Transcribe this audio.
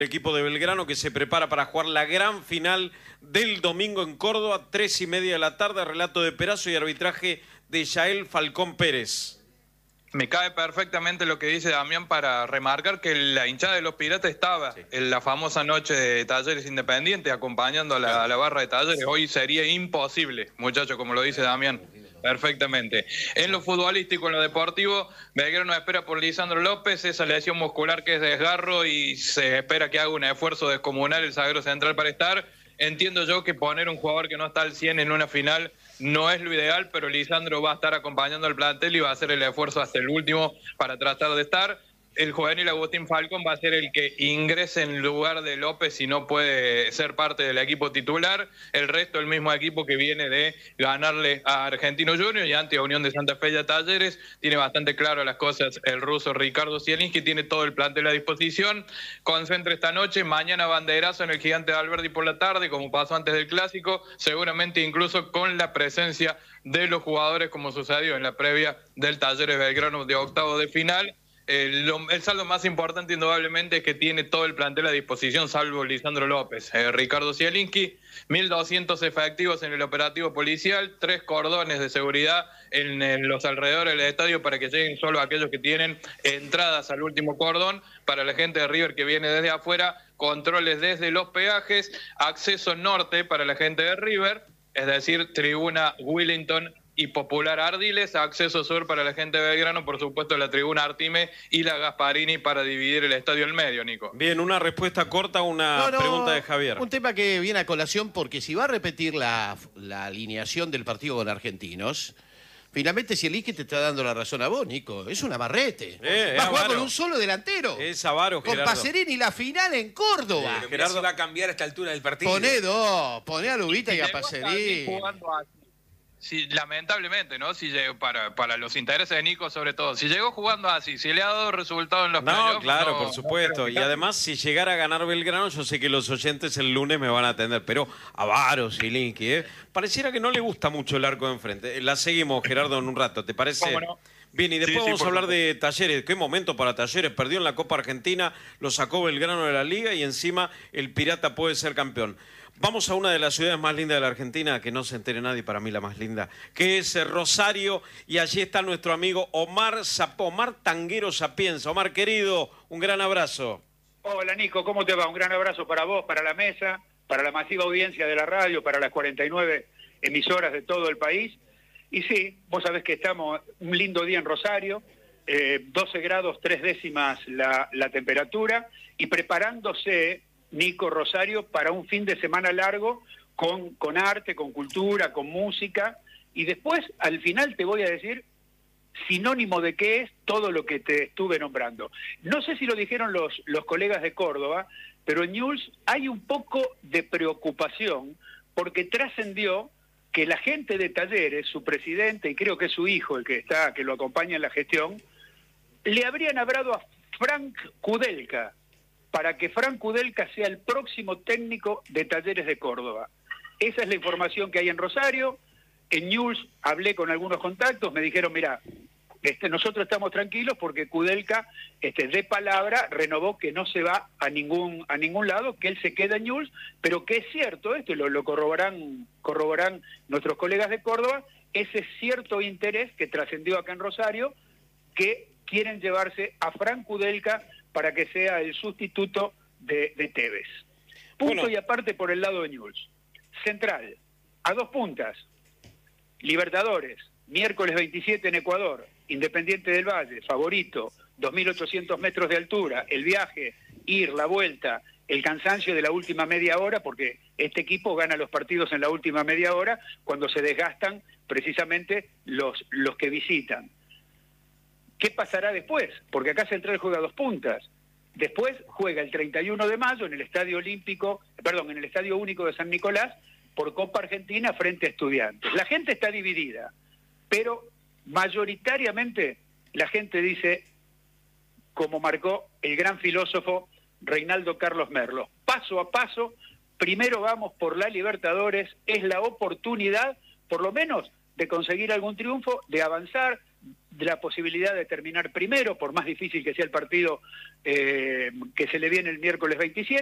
El equipo de Belgrano que se prepara para jugar la gran final del domingo en Córdoba, 3:30 de la tarde, relato de Perazo y arbitraje de Yael Falcón Pérez. Me cae perfectamente lo que dice Damián para remarcar que la hinchada de los Piratas estaba en la famosa noche de Talleres Independiente acompañando a la barra de Talleres. Hoy sería imposible, muchachos, como lo dice Damián. Perfectamente. En lo futbolístico, en lo deportivo, Belgrano espera por Lisandro López, esa lesión muscular que es desgarro y se espera que haga un esfuerzo descomunal el zaguero central para estar. Entiendo yo que poner un jugador que no está al 100 en una final no es lo ideal, pero Lisandro va a estar acompañando al plantel y va a hacer el esfuerzo hasta el último para tratar de estar. El juvenil Agustín Falcón va a ser el que ingrese en lugar de López si no puede ser parte del equipo titular. El resto, el mismo equipo que viene de ganarle a Argentino Juniors y ante Unión de Santa Fe y a Talleres. Tiene bastante claro las cosas el ruso Ricardo Zielinski, tiene todo el plantel a disposición. Concentra esta noche, mañana banderazo en el Gigante de Alberdi por la tarde, como pasó antes del Clásico, seguramente incluso con la presencia de los jugadores como sucedió en la previa del Talleres Belgrano de octavo de final. El saldo más importante indudablemente es que tiene todo el plantel a disposición, salvo Lisandro López. Ricardo Zielinski, 1.200 efectivos en el operativo policial, 3 cordones de seguridad en los alrededores del estadio para que lleguen solo aquellos que tienen entradas al último cordón. Para la gente de River que viene desde afuera, controles desde los peajes, acceso norte para la gente de River, es decir, tribuna Willington y Popular Ardiles, acceso sur para la gente de Belgrano, por supuesto la tribuna Artime y la Gasparini para dividir el estadio al medio, Nico. Bien, una respuesta corta a una pregunta de Javier. Un tema que viene a colación porque si va a repetir la alineación del partido con Argentinos, finalmente Zielinski te está dando la razón a vos, Nico. Es un amarrete. Va a jugar con un solo delantero. Es avaro, con Gerardo. Pacerini la final en Córdoba. Gerardo va a cambiar a esta altura del partido. Poné a Lubita y a Pacerini. Sí, lamentablemente, ¿no? Si llegó, para los intereses de Nico sobre todo, si llegó jugando así, si le ha dado resultado en los playoffs... No, claro, por supuesto. Y además, si llegara a ganar Belgrano, yo sé que los oyentes el lunes me van a atender. Pero avaro, Zielinski, pareciera que no le gusta mucho el arco de enfrente. La seguimos, Gerardo, en un rato, ¿te parece? ¿Cómo no? Bien, y después vamos a hablar de Talleres. Qué momento para Talleres. Perdió en la Copa Argentina, lo sacó Belgrano de la Liga y encima el Pirata puede ser campeón. Vamos a una de las ciudades más lindas de la Argentina, que no se entere nadie, para mí la más linda, que es Rosario, y allí está nuestro amigo Omar Tanguero Sapienza. Omar, querido, un gran abrazo. Hola, Nico, ¿cómo te va? Un gran abrazo para vos, para la mesa, para la masiva audiencia de la radio, para las 49 emisoras de todo el país. Y sí, vos sabés que estamos un lindo día en Rosario, 12 grados 3 décimas la temperatura, y preparándose, Nico, Rosario, para un fin de semana largo con arte, con cultura, con música, y después, al final, te voy a decir sinónimo de qué es todo lo que te estuve nombrando. No sé si lo dijeron los colegas de Córdoba, pero en Newell's hay un poco de preocupación porque trascendió que la gente de Talleres, su presidente y creo que es su hijo el que lo acompaña en la gestión, le habrían hablado a Frank Kudelka para que Frank Kudelka sea el próximo técnico de Talleres de Córdoba. Esa es la información que hay en Rosario. En Newell's hablé con algunos contactos, me dijeron, mira, nosotros estamos tranquilos porque Kudelka, de palabra, renovó que no se va a ningún lado, que él se queda en Newell's, pero que es cierto, lo corroborarán nuestros colegas de Córdoba, ese cierto interés que trascendió acá en Rosario, que quieren llevarse a Frank Kudelka para que sea el sustituto de Tevez. Punto y aparte por el lado de Newell's. Central, a 2 puntas, Libertadores, miércoles 27 en Ecuador, Independiente del Valle, favorito, 2.800 metros de altura, el viaje, ir, la vuelta, el cansancio de la última media hora, porque este equipo gana los partidos en la última media hora cuando se desgastan precisamente los que visitan. ¿Qué pasará después? Porque acá Central juega a 2 puntas. Después juega el 31 de mayo en el Estadio Único de San Nicolás por Copa Argentina frente a Estudiantes. La gente está dividida, pero mayoritariamente la gente dice, como marcó el gran filósofo Reinaldo Carlos Merlo, paso a paso, primero vamos por la Libertadores, es la oportunidad, por lo menos, de conseguir algún triunfo, de avanzar, de la posibilidad de terminar primero, por más difícil que sea el partido que se le viene el miércoles 27.